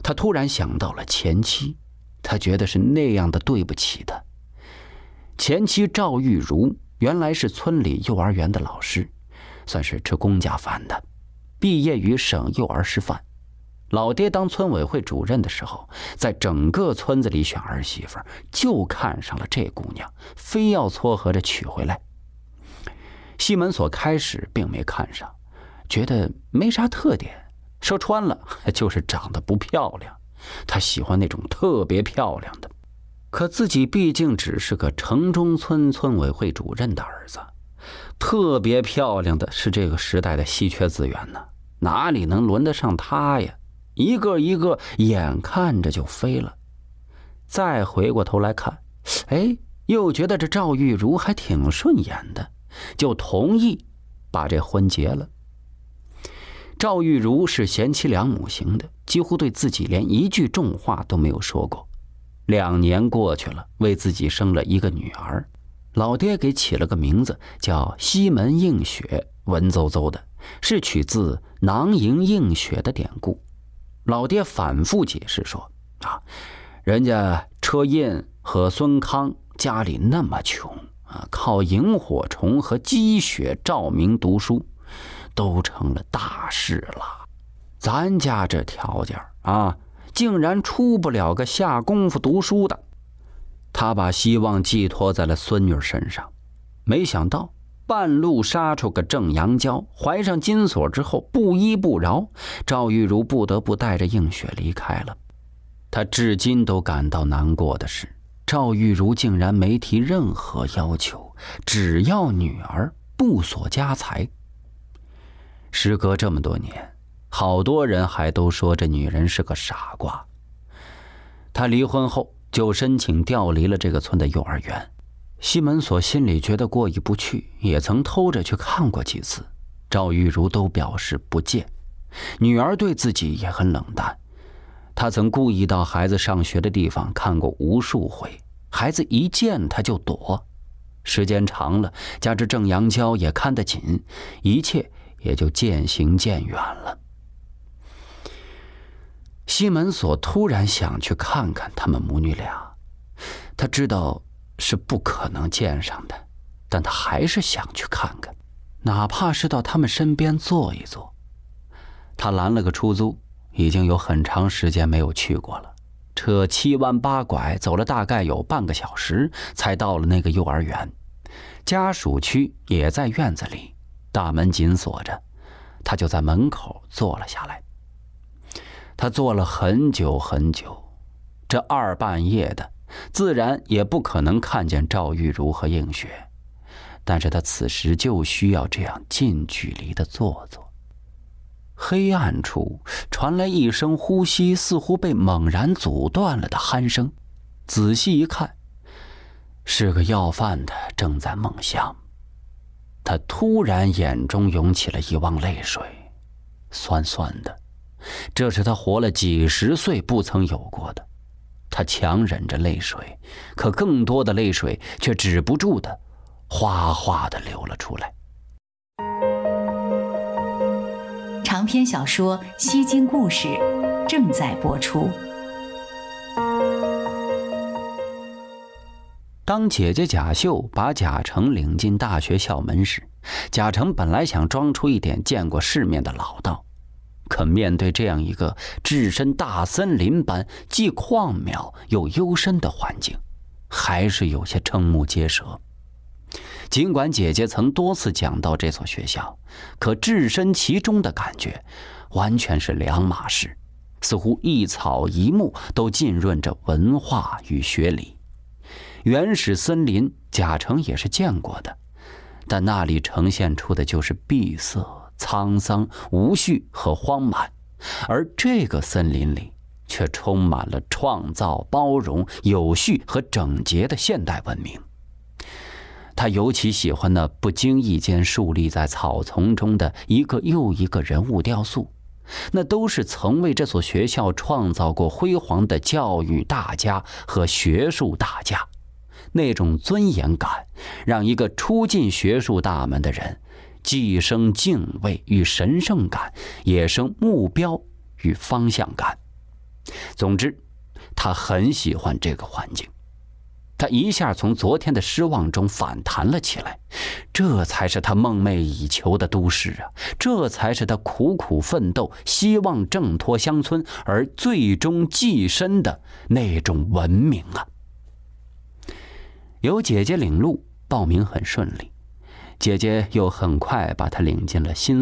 他突然想到了前妻，他觉得是那样的对不起他。前妻赵玉茹原来是村里幼儿园的老师，算是吃公家饭的，毕业于省幼儿师范。老爹当村委会主任的时候，在整个村子里选儿媳妇，就看上了这姑娘，非要撮合着娶回来。西门所开始并没看上，觉得没啥特点，说穿了就是长得不漂亮，他喜欢那种特别漂亮的。可自己毕竟只是个城中村村委会主任的儿子，特别漂亮的是这个时代的稀缺资源呢，哪里能轮得上他呀？一个一个眼看着就飞了。再回过头来看，又觉得这赵玉茹还挺顺眼的，就同意把这婚结了。赵玉茹是贤妻良母型的，几乎对自己连一句重话都没有说过。2年过去了，为自己生了一个女儿，老爹给起了个名字叫西门映雪，文绉绉的，是取自囊萤映雪的典故。老爹反复解释说人家车胤和孙康家里那么穷靠萤火虫和积雪照明读书，都成了大事了。咱家这条件竟然出不了个下功夫读书的。他把希望寄托在了孙女身上，没想到半路杀出个正阳交，怀上金锁之后不依不饶，赵玉茹不得不带着映雪离开了。他至今都感到难过的是，赵玉茹竟然没提任何要求，只要女儿，不索家财。时隔这么多年，好多人还都说这女人是个傻瓜。他离婚后就申请调离了这个村的幼儿园。西门所心里觉得过意不去，也曾偷着去看过几次，赵玉茹都表示不见。女儿对自己也很冷淡，他曾故意到孩子上学的地方看过无数回，孩子一见他就躲。时间长了，加之正阳交也看得紧，一切也就渐行渐远了。西门所突然想去看看他们母女俩，他知道是不可能见上的，但他还是想去看看，哪怕是到他们身边坐一坐。他拦了个出租，已经有很长时间没有去过了，车7弯8拐走了大概有半个小时，才到了那个幼儿园。家属区也在院子里，大门紧锁着，他就在门口坐了下来。他坐了很久很久，这2半夜的，自然也不可能看见赵玉茹和映雪，但是他此时就需要这样近距离的坐坐。黑暗处传来一声呼吸似乎被猛然阻断了的鼾声，仔细一看，是个要饭的正在梦乡。他突然眼中涌起了一汪泪水，酸酸的，这是他活了几十岁不曾有过的。他强忍着泪水，可更多的泪水却止不住的哗哗的流了出来。 长篇小说《西京故事》正在播出。 当姐姐贾秀把贾成领进大学校门时，贾成本来想装出一点见过世面的老道，可面对这样一个置身大森林般既旷渺又幽深的环境，还是有些瞠目结舌。尽管姐姐曾多次讲到这所学校，可置身其中的感觉完全是两码事，似乎一草一木都浸润着文化与学理。原始森林贾成也是见过的，但那里呈现出的就是闭塞、沧桑、无序和荒蛮，而这个森林里却充满了创造、包容、有序和整洁的现代文明。他尤其喜欢那不经意间树立在草丛中的一个又一个人物雕塑，那都是曾为这所学校创造过辉煌的教育大家和学术大家。那种尊严感让一个初进学术大门的人既生敬畏与神圣感，也生目标与方向感。 总之，他很喜欢这个环境。他一下从昨天的失望中反弹了起来，这才是他梦寐以求的都市啊！这才是他苦苦奋斗、希望挣脱乡村而最终跻身的那种文明啊！有姐姐领路，报名很顺利，姐姐又很快把他领进了新